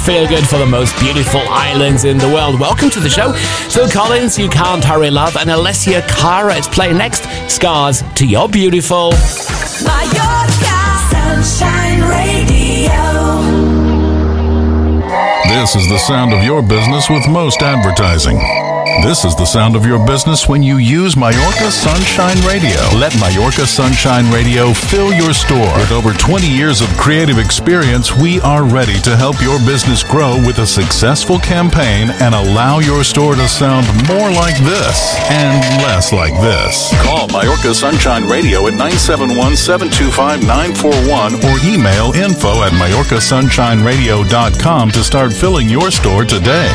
feel good for the most beautiful islands in the world. Welcome to the show. Phil Collins, You Can't Hurry Love, and Alessia Cara is playing next. Scars to You're Beautiful. Mallorca Sunshine Radio. This is the sound of your business with most advertising. This is the sound of your business when you use Mallorca Sunshine Radio. Let Mallorca Sunshine Radio fill your store. With over 20 years of creative experience, we are ready to help your business grow with a successful campaign and allow your store to sound more like this and less like this. Call Mallorca Sunshine Radio at 971-725-941 or email info@mallorcasunShineRadio.com to start filling your store today.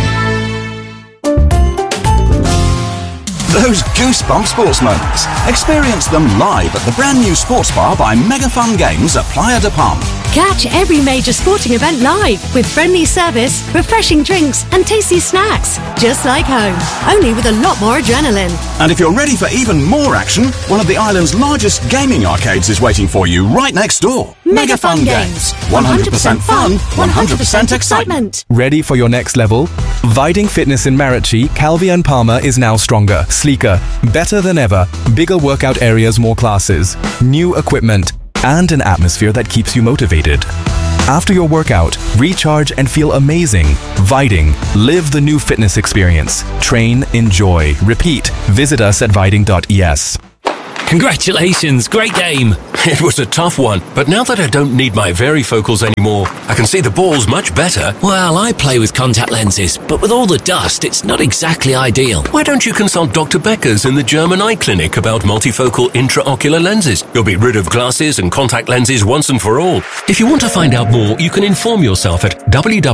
Those goosebump sports moments. Experience them live at the brand new sports bar by Mega Fun Games at Playa de Palma. Catch every major sporting event live with friendly service, refreshing drinks and tasty snacks. Just like home, only with a lot more adrenaline. And if you're ready for even more action, one of the island's largest gaming arcades is waiting for you right next door. Mega Fun Games. 100% fun, 100% excitement. Ready for your next level? Viding Fitness in Marachie, Calvi and Palma is now stronger, sleeker, better than ever, bigger workout areas, more classes, new equipment, and an atmosphere that keeps you motivated. After your workout, recharge and feel amazing. Viding. Live the new fitness experience. Train, enjoy, repeat. Visit us at viding.es. Congratulations, great game. It was a tough one, but now that I don't need my varifocals anymore, I can see the balls much better. Well, I play with contact lenses, but with all the dust, it's not exactly ideal. Why don't you consult Dr. Beckers in the German Eye Clinic about multifocal intraocular lenses? You'll be rid of glasses and contact lenses once and for all. If you want to find out more, you can inform yourself at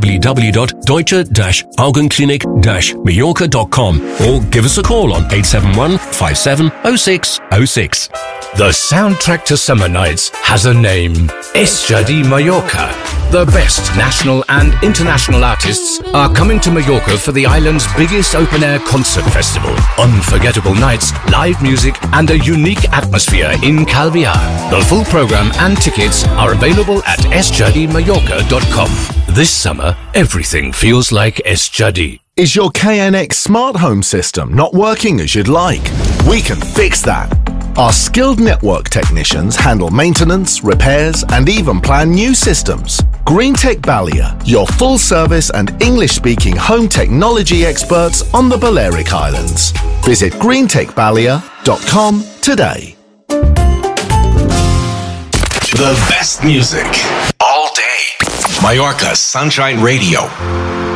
www.deutsche-augenklinik-mallorca.com or give us a call on 871-570606. The soundtrack to summer nights has a name. Esjadi Mallorca. The best national and international artists are coming to Mallorca for the island's biggest open-air concert festival. Unforgettable nights, live music, and a unique atmosphere in Calviar. The full program and tickets are available at esjadimallorca.com. This summer, everything feels like Esjadi. Is your KNX smart home system not working as you'd like? We can fix that. Our skilled network technicians handle maintenance, repairs, and even plan new systems. GreenTech Balia, your full-service and English-speaking home technology experts on the Balearic Islands. Visit greentechbalia.com today. The best music all day. Mallorca Sunshine Radio.